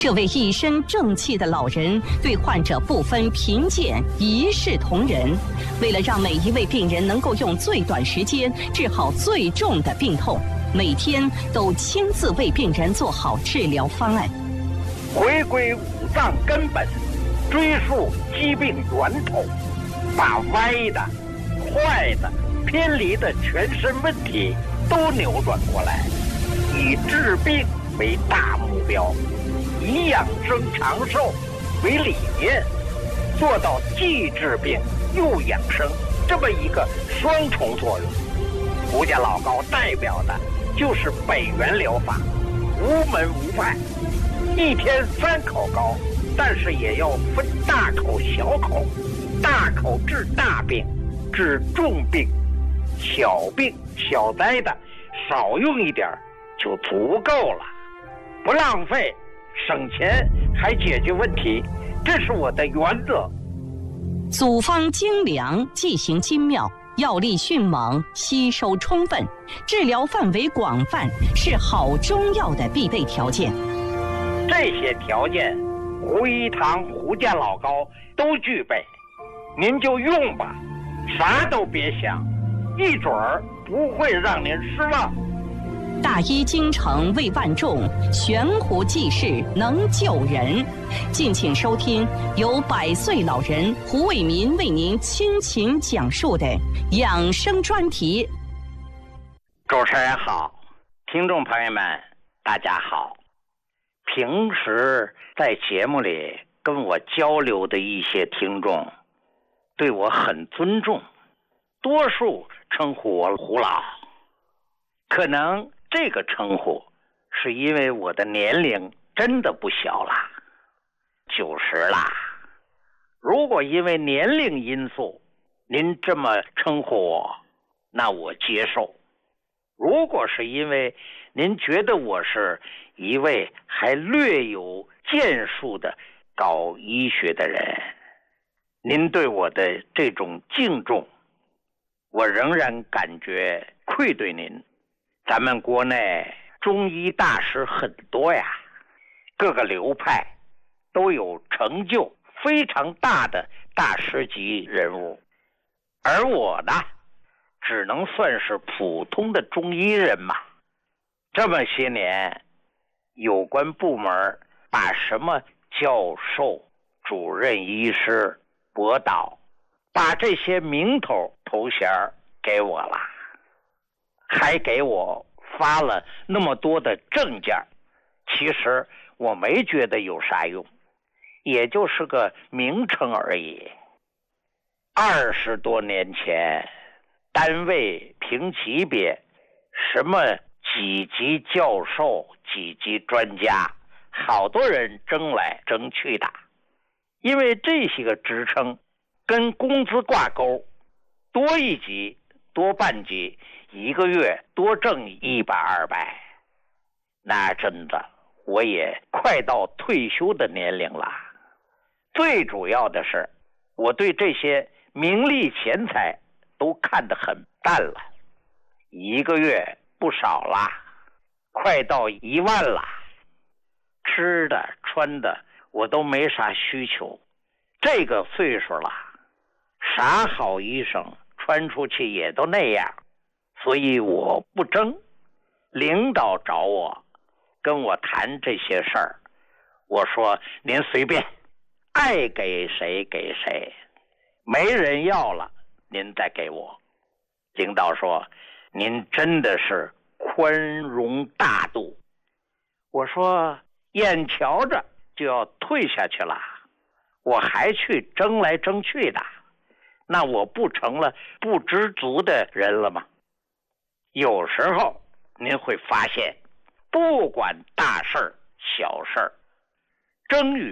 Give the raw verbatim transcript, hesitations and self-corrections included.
这位一身正气的老人对患者不分贫贱，一视同仁。为了让每一位病人能够用最短时间治好最重的病痛，每天都亲自为病人做好治疗方案。 回归五脏根本，追溯疾病源头，把歪的、坏的、偏离的全身问题都扭转过来，以治病为大目标，以养生长寿为理念，做到既治病又养生这么一个双重作用。胡家老高代表的就是北元疗法，无门无派，一天三口高，但是也要分大口小口，大口治大病，治重病，小病小灾的少用一点就足够了，不浪费，省钱还解决问题，这是我的原则。 组方精良，剂型精妙，药力迅猛，吸收充分，治疗范围广泛，是好中药的必备条件。 这些条件，胡一堂、胡家老高都具备，您就用吧，啥都别想，一准儿不会让您失望。 大医精诚为万众，悬壶济世能救人。敬请收听由百岁老人胡伟民为您倾情讲述的养生专题。 主持人好，听众朋友们大家好。平时在节目里跟我交流的一些听众对我很尊重，多数称呼我胡老，可能这个称呼是因为我的年龄真的不小了，九十啦。如果因为年龄因素您这么称呼我，那我接受。如果是因为您觉得我是一位还略有建树的搞医学的人，您对我的这种敬重，我仍然感觉愧对您。咱们国内中医大师很多呀，各个流派都有成就非常大的大师级人物，而我呢，只能算是普通的中医人嘛。这么些年，有关部门把什么教授、主任医师、博导，把这些名头头衔给我了，还给我发了那么多的证件，其实我没觉得有啥用，也就是个名称而已。二十多年前，单位评级别，什么几级教授、几级专家，好多人争来争去的，因为这些个职称跟工资挂钩，多一级多半级，一个月多挣一百二百，那真的我也快到退休的年龄了。最主要的是，我对这些名利钱财都看得很淡了，一个月不少啦，快到一万啦，吃的穿的我都没啥需求，这个岁数了，啥好衣裳穿出去也都那样，所以我不争。领导找我跟我谈这些事儿，我说您随便，爱给谁给谁，没人要了您再给我。领导说您真的是宽容大度。我说眼瞧着就要退下去了，我还去争来争去的，那我不成了不知足的人了吗？有时候您会发现，不管大事儿小事儿，争与